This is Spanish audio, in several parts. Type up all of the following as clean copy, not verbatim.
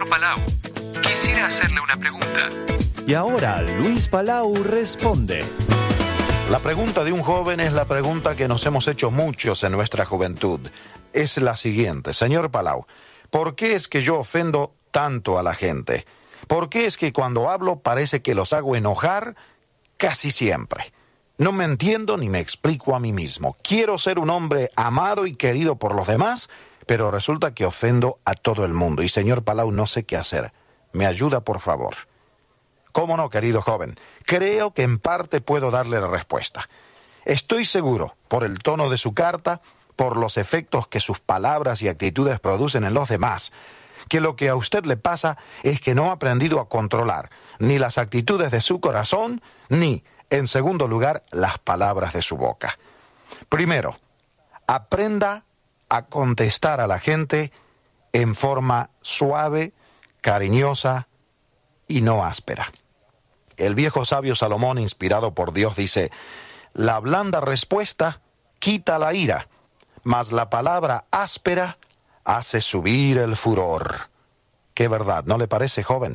Señor Palau, quisiera hacerle una pregunta. Y ahora Luis Palau responde. La pregunta de un joven es la pregunta que nos hemos hecho muchos en nuestra juventud. Es la siguiente: Señor Palau, ¿por qué es que yo ofendo tanto a la gente? ¿Por qué es que cuando hablo parece que los hago enojar casi siempre? No me entiendo ni me explico a mí mismo. Quiero ser un hombre amado y querido por los demás, pero resulta que ofendo a todo el mundo. Y señor Palau, no sé qué hacer. ¿Me ayuda, por favor? ¿Cómo no, querido joven? Creo que en parte puedo darle la respuesta. Estoy seguro, por el tono de su carta, por los efectos que sus palabras y actitudes producen en los demás, que lo que a usted le pasa es que no ha aprendido a controlar ni las actitudes de su corazón, ni, en segundo lugar, las palabras de su boca. Primero, aprenda a contestar a la gente en forma suave, cariñosa y no áspera. El viejo sabio Salomón, inspirado por Dios, dice: la blanda respuesta quita la ira, mas la palabra áspera hace subir el furor. Qué verdad, ¿no le parece, joven?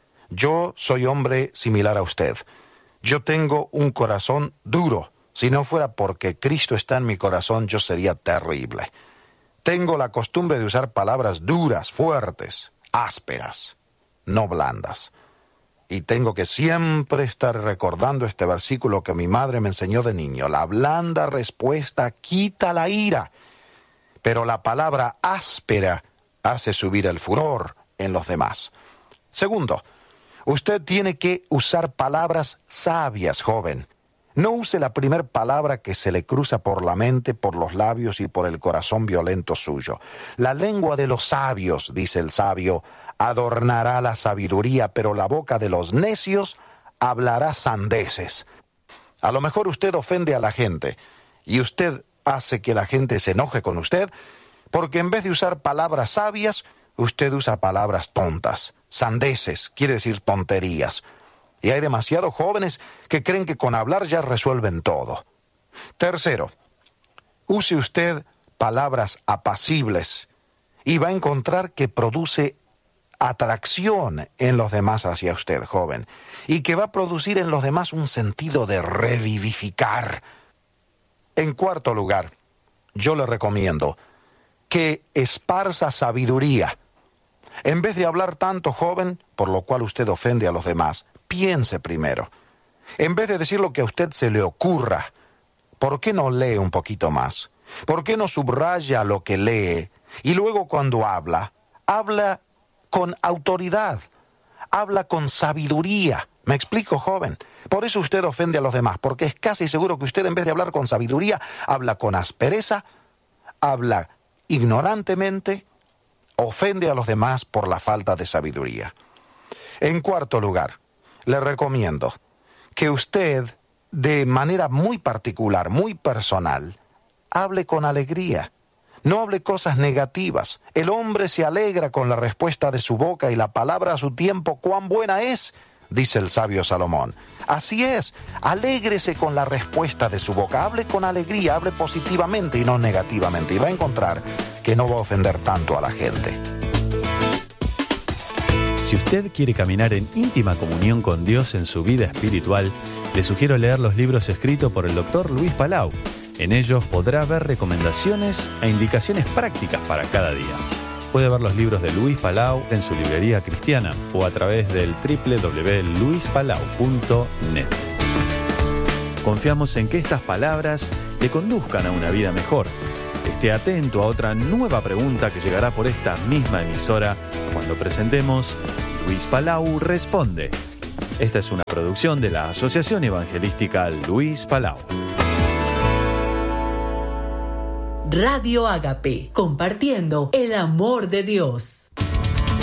Yo soy hombre similar a usted. Yo tengo un corazón duro. Si no fuera porque Cristo está en mi corazón, yo sería terrible. Tengo la costumbre de usar palabras duras, fuertes, ásperas, no blandas. Y tengo que siempre estar recordando este versículo que mi madre me enseñó de niño: la blanda respuesta quita la ira, pero la palabra áspera hace subir el furor en los demás. Segundo, usted tiene que usar palabras sabias, joven. No use la primera palabra que se le cruza por la mente, por los labios y por el corazón violento suyo. La lengua de los sabios, dice el sabio, adornará la sabiduría, pero la boca de los necios hablará sandeces. A lo mejor usted ofende a la gente y usted hace que la gente se enoje con usted, porque en vez de usar palabras sabias, usted usa palabras tontas. Sandeces quiere decir tonterías. Y hay demasiados jóvenes que creen que con hablar ya resuelven todo. Tercero, use usted palabras apacibles y va a encontrar que produce atracción en los demás hacia usted, joven, y que va a producir en los demás un sentido de revivificar. En cuarto lugar, yo le recomiendo que esparza sabiduría. En vez de hablar tanto, joven, por lo cual usted ofende a los demás, piense primero. En vez de decir lo que a usted se le ocurra, ¿por qué no lee un poquito más? ¿Por qué no subraya lo que lee? Y luego cuando habla con autoridad, habla con sabiduría. ¿Me explico, joven? Por eso usted ofende a los demás, porque es casi seguro que usted, en vez de hablar con sabiduría, habla con aspereza, habla ignorantemente, ofende a los demás por la falta de sabiduría. En cuarto lugar, le recomiendo que usted, de manera muy particular, muy personal, hable con alegría. No hable cosas negativas. El hombre se alegra con la respuesta de su boca y la palabra a su tiempo cuán buena es, dice el sabio Salomón. Así es, alégrese con la respuesta de su boca. Hable con alegría, hable positivamente y no negativamente. Y va a encontrar que no va a ofender tanto a la gente. Si usted quiere caminar en íntima comunión con Dios en su vida espiritual, le sugiero leer los libros escritos por el Dr. Luis Palau. En ellos podrá ver recomendaciones e indicaciones prácticas para cada día. Puede ver los libros de Luis Palau en su librería cristiana o a través del www.luispalau.net. Confiamos en que estas palabras le conduzcan a una vida mejor. Esté atento a otra nueva pregunta que llegará por esta misma emisora cuando presentemos Luis Palau Responde. Esta es una producción de la Asociación Evangelística Luis Palau. Radio Ágape, compartiendo el amor de Dios.